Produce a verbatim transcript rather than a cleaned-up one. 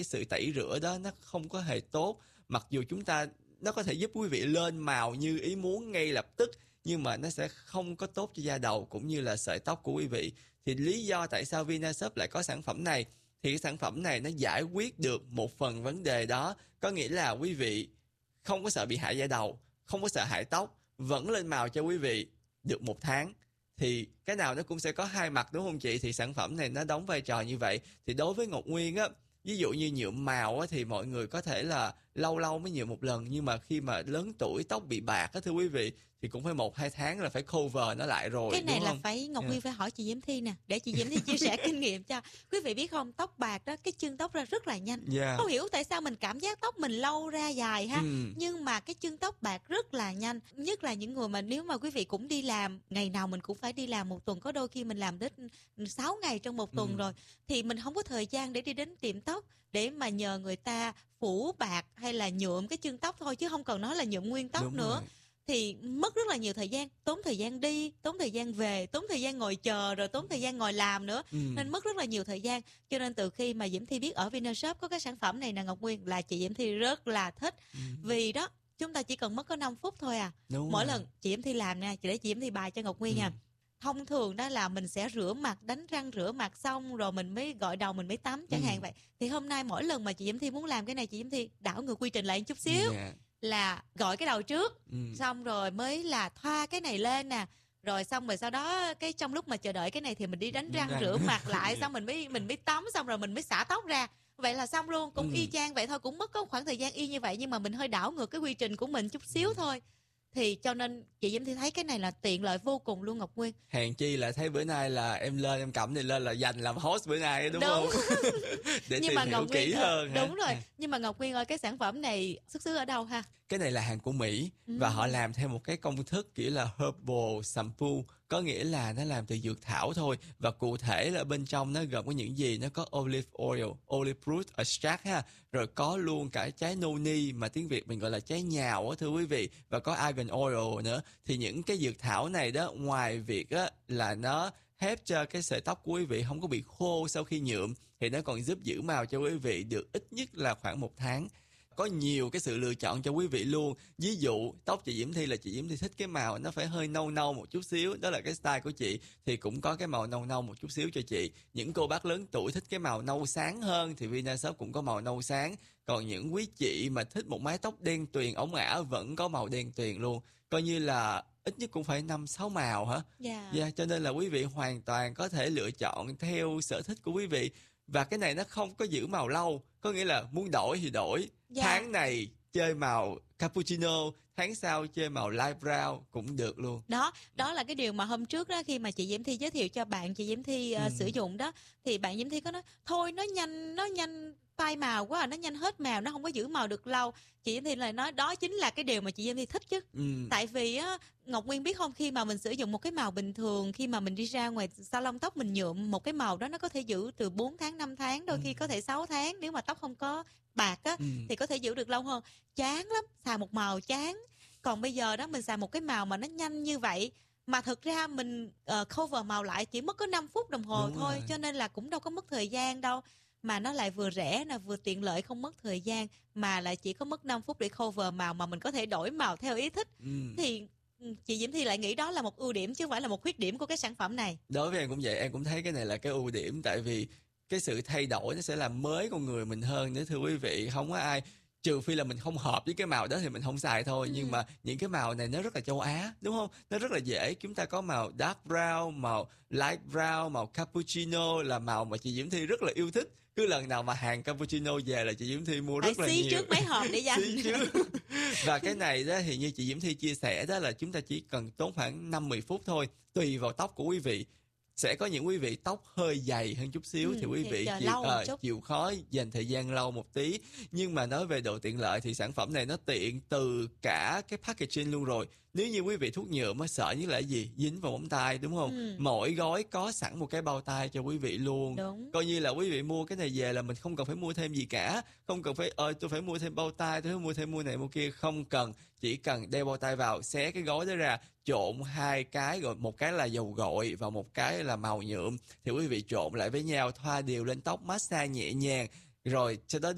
cái sự tẩy rửa đó nó không có hề tốt. Mặc dù chúng ta nó có thể giúp quý vị lên màu như ý muốn ngay lập tức, nhưng mà nó sẽ không có tốt cho da đầu cũng như là sợi tóc của quý vị. Thì lý do tại sao Vinashop lại có sản phẩm này, thì cái sản phẩm này nó giải quyết được một phần vấn đề đó. Có nghĩa là quý vị không có sợ bị hại da đầu, không có sợ hại tóc, vẫn lên màu cho quý vị được một tháng. Thì cái nào nó cũng sẽ có hai mặt, đúng không chị? Thì sản phẩm này nó đóng vai trò như vậy. Thì đối với Ngọc Nguyên á, ví dụ như nhuộm màu á, thì mọi người có thể là lâu lâu mới nhuộm một lần, nhưng mà khi mà lớn tuổi tóc bị bạc á thưa quý vị, thì cũng phải một hai tháng là phải cover nó lại rồi. Cái này đúng là không? phải Ngọc Yeah. Nguyên phải hỏi chị Diễm Thi nè, để chị Diễm Thi chia sẻ kinh nghiệm cho. Quý vị biết không, tóc bạc đó, cái chân tóc ra rất là nhanh. Yeah. Không hiểu tại sao mình cảm giác tóc mình lâu ra dài ha, Ừ. nhưng mà cái chân tóc bạc rất là nhanh. Nhất là những người mà nếu mà quý vị cũng đi làm, ngày nào mình cũng phải đi làm một tuần, có đôi khi mình làm đến sáu ngày trong một tuần Ừ. rồi, thì mình không có thời gian để đi đến tiệm tóc để mà nhờ người ta phủ bạc hay là nhuộm cái chân tóc thôi, chứ không cần nói là nhuộm nguyên tóc Đúng nữa. rồi. Thì mất rất là nhiều thời gian, tốn thời gian đi, tốn thời gian về, tốn thời gian ngồi chờ, rồi tốn thời gian ngồi làm nữa. Ừ. Nên mất rất là nhiều thời gian. Cho nên từ khi mà Diễm Thi biết ở Vinashop có cái sản phẩm này nè Ngọc Nguyên, là chị Diễm Thi rất là thích. Ừ. Vì đó, chúng ta chỉ cần mất có năm phút thôi à. Đúng Mỗi rồi. lần chị Diễm Thi làm nè, chị để chị Diễm Thi bài cho Ngọc Nguyên Ừ. nha. Thông thường đó là mình sẽ rửa mặt, đánh răng rửa mặt xong rồi mình mới gội đầu, mình mới tắm chẳng Ừ. hạn vậy. Thì hôm nay mỗi lần mà chị Diễm Thi muốn làm cái này, chị Diễm Thi đảo ngược quy trình lại một chút xíu. Yeah. Là gội cái đầu trước, Ừ. xong rồi mới là thoa cái này lên nè, rồi xong rồi sau đó cái trong lúc mà chờ đợi cái này thì mình đi đánh răng, Răng. rửa mặt lại, xong mình mới mình mới tắm, xong rồi mình mới xả tóc ra. Vậy là xong luôn, cũng Ừ. y chang vậy thôi, cũng mất có khoảng thời gian y như vậy, nhưng mà mình hơi đảo ngược cái quy trình của mình chút xíu thôi. Thì cho nên chị Diễm Thi thấy cái này là tiện lợi vô cùng luôn Ngọc Nguyên. Hèn chi là thấy bữa nay là em lên em cầm này lên là dành làm host bữa nay đúng, Đúng. không? Để Nhưng tìm mà hiểu Ngọc kỹ Nguyên hơn. ha. đúng rồi, À. nhưng mà Ngọc Nguyên ơi, cái sản phẩm này xuất xứ ở đâu ha? Cái này là hàng của Mỹ Ừ. và họ làm theo một cái công thức kiểu là herbal shampoo, có nghĩa là nó làm từ dược thảo thôi, và cụ thể là bên trong nó gồm có những gì, nó có olive oil, olive root extract ha, rồi có luôn cả trái noni mà tiếng Việt mình gọi là trái nhào á thưa quý vị, và có argan oil nữa. Thì những cái dược thảo này đó, ngoài việc á là nó help cho cái sợi tóc của quý vị không có bị khô sau khi nhuộm, thì nó còn giúp giữ màu cho quý vị được ít nhất là khoảng một tháng. Có nhiều cái sự lựa chọn cho quý vị luôn. Ví dụ tóc chị Diễm Thi là chị Diễm Thi thích cái màu nó phải hơi nâu nâu một chút xíu, đó là cái style của chị, thì cũng có cái màu nâu nâu một chút xíu cho chị. Những cô bác lớn tuổi thích cái màu nâu sáng hơn thì Vinashop cũng có màu nâu sáng. Còn những quý chị mà thích một mái tóc đen tuyền ống ả vẫn có màu đen tuyền luôn. Coi như là ít nhất cũng phải năm sáu màu hả? Dạ. Yeah, cho nên là quý vị hoàn toàn có thể lựa chọn theo sở thích của quý vị. Và cái này nó không có giữ màu lâu, có nghĩa là muốn đổi thì đổi. Dạ. Tháng này chơi màu cappuccino, tháng sau chơi màu light brown cũng được luôn. Đó, đó là cái điều mà hôm trước đó, khi mà chị Diễm Thi giới thiệu cho bạn chị Diễm Thi uh, Ừ. sử dụng đó, thì bạn Diễm Thi có nói thôi nó nhanh, nó nhanh phai màu quá à, nó nhanh hết màu, nó không có giữ màu được lâu. Chị Diễm Thi lại nói đó chính là cái điều mà chị Diễm Thi thích chứ. Ừ. Tại vì á, Ngọc Nguyên biết không, khi mà mình sử dụng một cái màu bình thường, khi mà mình đi ra ngoài salon tóc mình nhuộm một cái màu đó, nó có thể giữ từ bốn tháng, năm tháng, đôi Ừ. khi có thể sáu tháng, nếu mà tóc không có bạc á, Ừ. thì có thể giữ được lâu hơn. Chán lắm, xài một màu chán. Còn bây giờ đó mình xài một cái màu mà nó nhanh như vậy, mà thực ra mình uh, cover màu lại chỉ mất có năm phút đồng hồ Đúng thôi, rồi. cho nên là cũng đâu có mất thời gian đâu. Mà nó lại vừa rẻ nè, vừa tiện lợi, không mất thời gian, mà lại chỉ có mất năm phút để cover màu, mà mình có thể đổi màu theo ý thích. Ừ. Thì chị Diễm Thi lại nghĩ đó là một ưu điểm chứ không phải là một khuyết điểm của cái sản phẩm này. Đối với em cũng vậy, em cũng thấy cái này là cái ưu điểm, tại vì cái sự thay đổi nó sẽ làm mới con người mình hơn nữa thưa quý vị. Không có ai, trừ phi là mình không hợp với cái màu đó thì mình không xài thôi. Ừ. Nhưng mà những cái màu này nó rất là châu Á, đúng không? Nó rất là dễ. Chúng ta có màu dark brown, màu light brown, màu cappuccino là màu mà chị Diễm Thi rất là yêu thích. Cứ lần nào mà hàng cappuccino về là chị Diễm Thi mua rất Phải là xí nhiều. trước mấy hộp để dành. Xí trước. Và cái này đó thì như chị Diễm Thi chia sẻ đó là chúng ta chỉ cần tốn khoảng năm mười phút thôi, tùy vào tóc của quý vị. Sẽ có những quý vị tóc hơi dày hơn chút xíu Ừ, thì quý thì vị chờ chịu, lâu một ờ, chút. chịu khó dành thời gian lâu một tí. Nhưng mà nói về độ tiện lợi thì sản phẩm này nó tiện từ cả cái packaging luôn rồi. Nếu như quý vị thuốc nhuộm mới sợ nhất là cái gì? Dính vào móng tay đúng không? Ừ. Mỗi gói có sẵn một cái bao tay cho quý vị luôn. Đúng. Coi như là quý vị mua cái này về là mình không cần phải mua thêm gì cả. Không cần phải ơi tôi phải mua thêm bao tay, tôi phải mua thêm mua này mua kia, không cần. Chỉ cần đeo bao tay vào, xé cái gói đó ra, trộn hai cái, rồi một cái là dầu gội và một cái là màu nhuộm, thì quý vị trộn lại với nhau, thoa đều lên tóc, massage nhẹ nhàng, rồi sau đó